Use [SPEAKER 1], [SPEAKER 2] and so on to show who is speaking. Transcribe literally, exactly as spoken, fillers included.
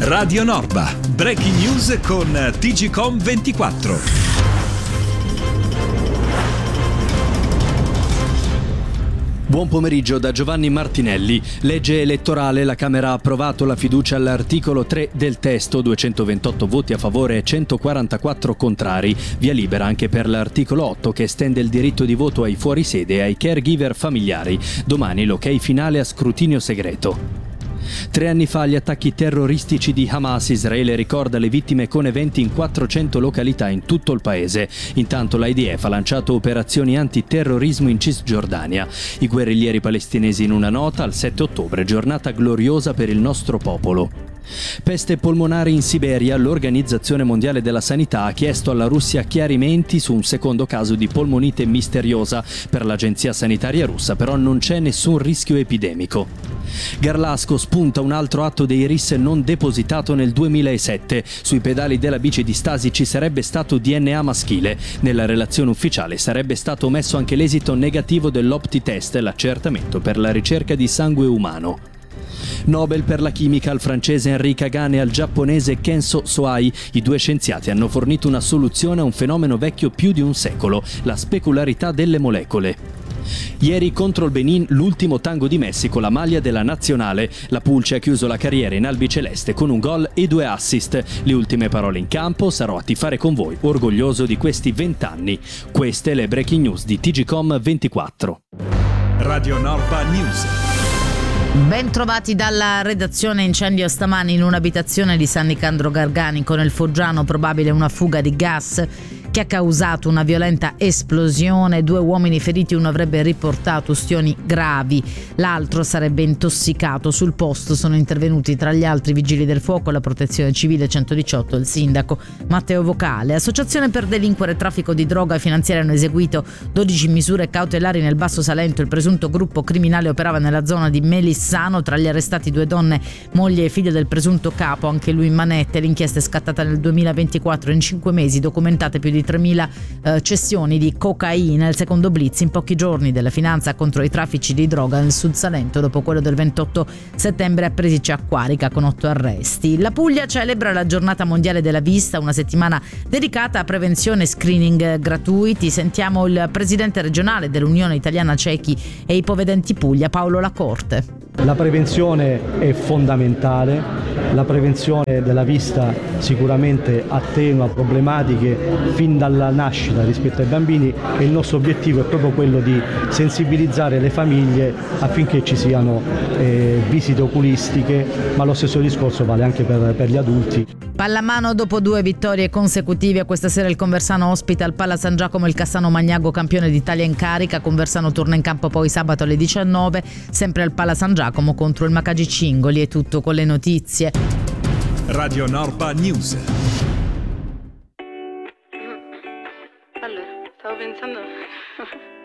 [SPEAKER 1] Radio Norba, breaking news con T G C O M ventiquattro.
[SPEAKER 2] Buon pomeriggio da Giovanni Martinelli. Legge elettorale, la Camera ha approvato la fiducia all'articolo tre del testo, duecentoventotto voti a favore e centoquarantaquattro contrari. Via libera anche per l'articolo otto che estende il diritto di voto ai fuorisede e ai caregiver familiari. Domani l'ok finale a scrutinio segreto. Tre anni fa gli attacchi terroristici di Hamas, Israele ricorda le vittime con eventi in quattrocento località in tutto il paese. Intanto l'I D F ha lanciato operazioni antiterrorismo in Cisgiordania. I guerriglieri palestinesi in una nota al sette ottobre, giornata gloriosa per il nostro popolo. Peste polmonare in Siberia, l'Organizzazione Mondiale della Sanità ha chiesto alla Russia chiarimenti su un secondo caso di polmonite misteriosa. Per l'agenzia sanitaria russa però non c'è nessun rischio epidemico. Garlasco spunta un altro atto dei R I S non depositato nel duemilasette. Sui pedali della bici di Stasi ci sarebbe stato D N A maschile. Nella relazione ufficiale sarebbe stato omesso anche l'esito negativo dell'Opti-test, l'accertamento per la ricerca di sangue umano. Nobel per la chimica al francese Henri Kagan e al giapponese Kenso Soai. I due scienziati hanno fornito una soluzione a un fenomeno vecchio più di un secolo, la specularità delle molecole. Ieri contro il Benin l'ultimo tango di Messi con la maglia della nazionale. La Pulce ha chiuso la carriera in albiceleste con un gol e due assist. Le ultime parole in campo: sarò a tifare con voi, orgoglioso di questi vent'anni. Queste le breaking news di T G C O M ventiquattro.
[SPEAKER 1] Radio Norba News.
[SPEAKER 3] Ben trovati dalla redazione. Incendio stamani in un'abitazione di San Nicandro Garganico nel Foggiano, probabile una fuga di gas che ha causato una violenta esplosione. Due uomini feriti, uno avrebbe riportato ustioni gravi, l'altro sarebbe intossicato. Sul posto sono intervenuti tra gli altri vigili del fuoco, la protezione civile, centodiciotto, il sindaco Matteo Vocale. Associazione per delinquere e traffico di droga finanziaria hanno eseguito dodici misure cautelari nel Basso Salento. Il presunto gruppo criminale operava nella zona di Melissano, tra gli arrestati due donne, moglie e figlia del presunto capo, anche lui in manette. L'inchiesta è scattata nel duemilaventiquattro, in cinque mesi documentate più di tremila eh, cessioni di cocaina. Il secondo blitz in pochi giorni della finanza contro i traffici di droga nel Sud Salento, dopo quello del ventotto settembre a Presice Acquarica con otto arresti. La Puglia celebra la giornata mondiale della vista, una settimana dedicata a prevenzione e screening gratuiti. Sentiamo il presidente regionale dell'Unione Italiana Ciechi e Ipovedenti Puglia, Paolo Lacorte.
[SPEAKER 4] La prevenzione è fondamentale, la prevenzione della vista sicuramente attenua problematiche fin dalla nascita rispetto ai bambini e il nostro obiettivo è proprio quello di sensibilizzare le famiglie affinché ci siano eh, visite oculistiche, ma lo stesso discorso vale anche per, per gli adulti.
[SPEAKER 3] Pallamano dopo due vittorie consecutive. Questa sera il Conversano ospita al Pala San Giacomo il Cassano Magnago, campione d'Italia in carica. Conversano torna in campo poi sabato alle diciannove, sempre al Pala San Giacomo contro il Macagi Cingoli. È tutto con le notizie.
[SPEAKER 1] Radio Norba News.
[SPEAKER 5] Allora, stavo pensando